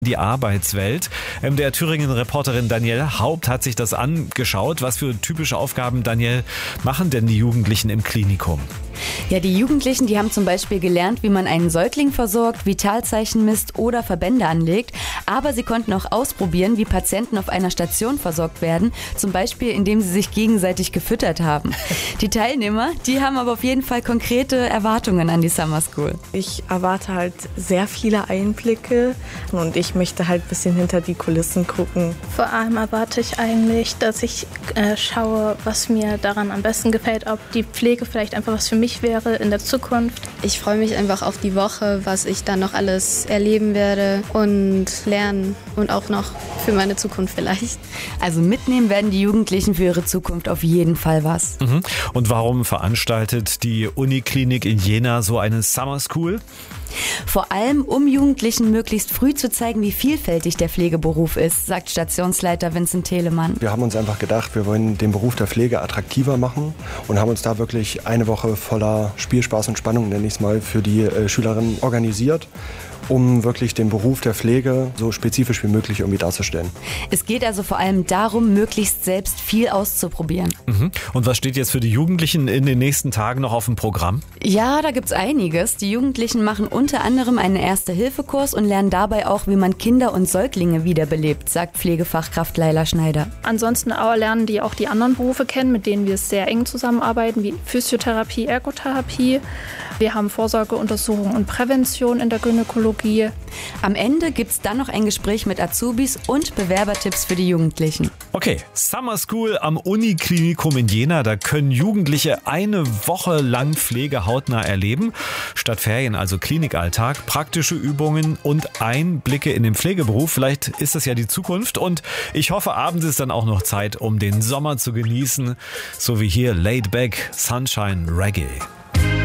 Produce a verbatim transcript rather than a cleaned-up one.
Die Arbeitswelt. Der Thüringen-Reporterin Danielle Haupt hat sich das angeschaut. Was für typische Aufgaben, Danielle, machen denn die Jugendlichen im Klinikum? Ja, die Jugendlichen, die haben zum Beispiel gelernt, wie man einen Säugling versorgt, Vitalzeichen misst oder Verbände anlegt. Aber sie konnten auch ausprobieren, wie Patienten auf einer Station versorgt werden. Zum Beispiel, indem sie sich gegenseitig gefüttert haben. Die Teilnehmer, die haben aber auf jeden Fall konkrete Erwartungen an die Summer School. Ich erwarte halt sehr viele Einblicke und ich möchte halt ein bisschen hinter die Kulissen gucken. Vor allem erwarte ich eigentlich, dass ich äh, schaue, was mir daran am besten gefällt, ob die Pflege vielleicht einfach was für mich wäre in der Zukunft. Ich freue mich einfach auf die Woche, was ich dann noch alles erleben werde und lernen und auch noch für meine Zukunft vielleicht. Also mitnehmen werden die Jugendlichen für ihre Zukunft auf jeden Fall was. Mhm. Und warum veranstaltet die Uniklinik in Jena so eine Summer School? Vor allem, um Jugendlichen möglichst früh zu zeigen, wie vielfältig der Pflegeberuf ist, sagt Stationsleiter Vincent Telemann. Wir haben uns einfach gedacht, wir wollen den Beruf der Pflege attraktiver machen und haben uns da wirklich eine Woche voller Spielspaß und Spannung, nenne ich es mal, für die äh, Schülerinnen organisiert, um wirklich den Beruf der Pflege so spezifisch wie möglich irgendwie darzustellen. Es geht also vor allem darum, möglichst selbst viel auszuprobieren. Mhm. Und was steht jetzt für die Jugendlichen in den nächsten Tagen noch auf dem Programm? Ja, da gibt's einiges. Die Jugendlichen machen unter anderem einen Erste-Hilfe-Kurs und lernen dabei auch, wie man Kinder und Säuglinge wiederbelebt, sagt Pflegefachkraft Laila Schneider. Ansonsten aber lernen die auch die anderen Berufe kennen, mit denen wir sehr eng zusammenarbeiten, wie Physiotherapie, Ergotherapie. Wir haben Vorsorgeuntersuchung und Prävention in der Gynäkologie. Am Ende gibt's dann noch ein Gespräch mit Azubis und Bewerbertipps für die Jugendlichen. Okay, Summer School am Uniklinikum in Jena. Da können Jugendliche eine Woche lang Pflege hautnah erleben. Statt Ferien also Klinikalltag, praktische Übungen und Einblicke in den Pflegeberuf. Vielleicht ist das ja die Zukunft. Und ich hoffe, abends ist dann auch noch Zeit, um den Sommer zu genießen. So wie hier Laid Back Sunshine Reggae.